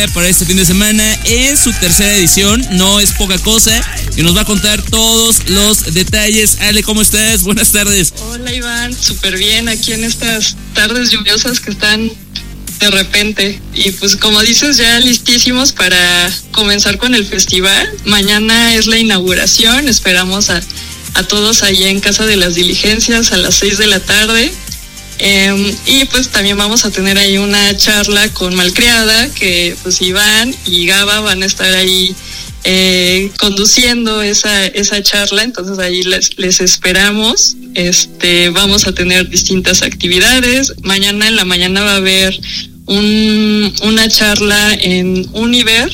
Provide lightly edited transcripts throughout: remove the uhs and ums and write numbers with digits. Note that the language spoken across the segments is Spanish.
para este fin de semana en su tercera edición. No es poca cosa y nos va a contar todos los detalles. Ale, ¿cómo estás? Buenas tardes. Hola, Iván, súper bien aquí en estas tardes lluviosas que están de repente. Y pues como dices, ya listísimos para comenzar con el festival. Mañana es la inauguración, esperamos a todos ahí en Casa de las Diligencias a las 6 de la tarde. Y pues también vamos a tener ahí una charla con Malcriada, que pues Iván y Gaba van a estar ahí conduciendo esa charla, entonces ahí les esperamos. Vamos a tener distintas actividades. Mañana en la mañana va a haber una charla en Univer,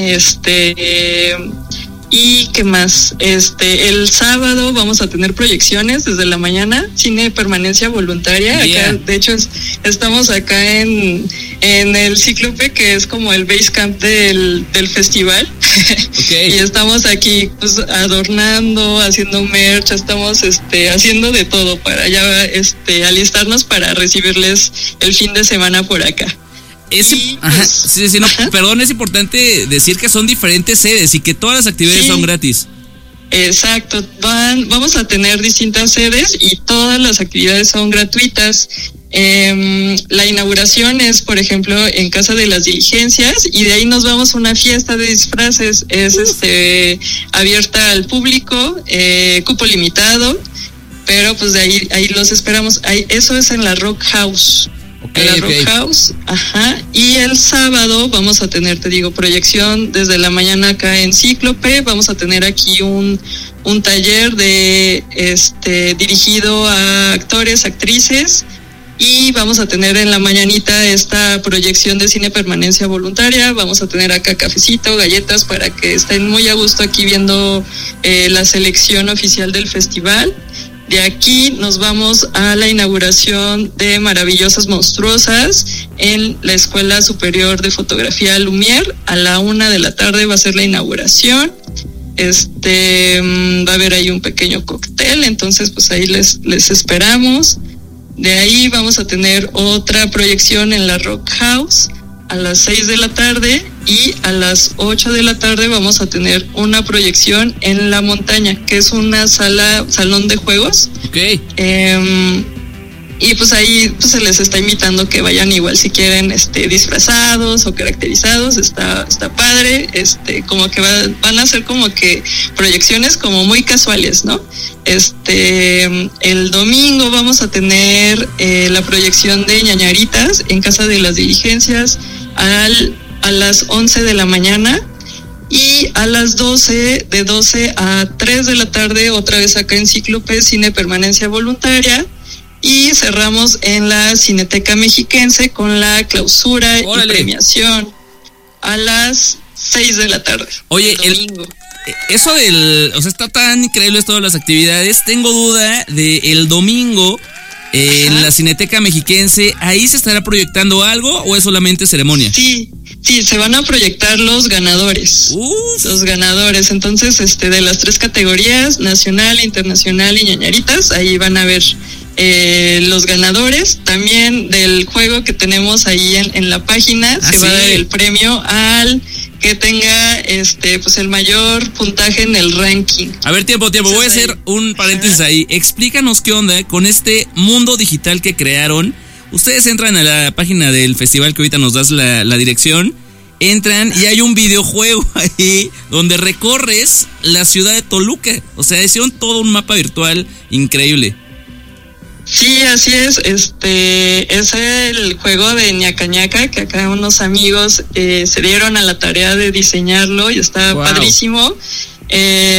y qué más, el sábado vamos a tener proyecciones desde la mañana, cine de permanencia voluntaria. Yeah. Acá, de hecho, estamos acá en el Cíclope, que es como el base camp del festival. Okay. Y estamos aquí pues adornando, haciendo merch, estamos haciendo de todo para ya alistarnos para recibirles el fin de semana por acá. Perdón, es importante decir que son diferentes sedes y que todas las actividades son gratis. Exacto, vamos a tener distintas sedes y todas las actividades son gratuitas. La inauguración es, por ejemplo, en Casa de las Diligencias, y de ahí nos vamos a una fiesta de disfraces. Es abierta al público, cupo limitado, pero pues de ahí los esperamos. Eso es en la Rock House. Rock House, y el sábado vamos a tener, te digo, proyección desde la mañana acá en Cíclope. Vamos a tener aquí un taller dirigido a actores, actrices, y vamos a tener en la mañanita esta proyección de cine permanencia voluntaria. Vamos a tener acá cafecito, galletas para que estén muy a gusto aquí viendo la selección oficial del festival. De aquí nos vamos a la inauguración de Maravillosas Monstruosas en la Escuela Superior de Fotografía Lumière. A la 1 de la tarde va a ser la inauguración. Va a haber ahí un pequeño cóctel, entonces pues ahí les esperamos. De ahí vamos a tener otra proyección en la Rock House a las 6 de la tarde, y a las 8 de la tarde vamos a tener una proyección en La Montaña, que es una salón de juegos. Okay. Y pues ahí pues se les está invitando que vayan igual si quieren disfrazados o caracterizados. Está padre, como que van a ser como que proyecciones como muy casuales, ¿no? El domingo vamos a tener la proyección de Ñañaritas en Casa de las Diligencias a las 11 de la mañana, y a las 12 a 3 de la tarde otra vez acá en Cíclope, cine permanencia voluntaria, y cerramos en la Cineteca Mexiquense con la clausura. ¡Órale! Y premiación a las 6 de la tarde. Oye, eso está tan increíble todas las actividades. Tengo duda el domingo en la Cineteca Mexiquense. ¿Ahí se estará proyectando algo o es solamente ceremonia? Sí, se van a proyectar los ganadores. Los ganadores, entonces, de las 3 categorías, nacional, internacional y Ñañaritas, ahí van a ver los ganadores. También del juego que tenemos ahí en la página, se va a dar el premio al que tenga pues el mayor puntaje en el ranking. A ver, tiempo, voy a hacer un paréntesis ahí. Explícanos qué onda con este mundo digital que crearon. Ustedes entran a la página del festival, que ahorita nos das la dirección. Entran y hay un videojuego ahí donde recorres la ciudad de Toluca. O sea, hicieron todo un mapa virtual increíble. Sí, así es. Es el juego de Ñaca Ñaca, que acá unos amigos se dieron a la tarea de diseñarlo y está padrísimo.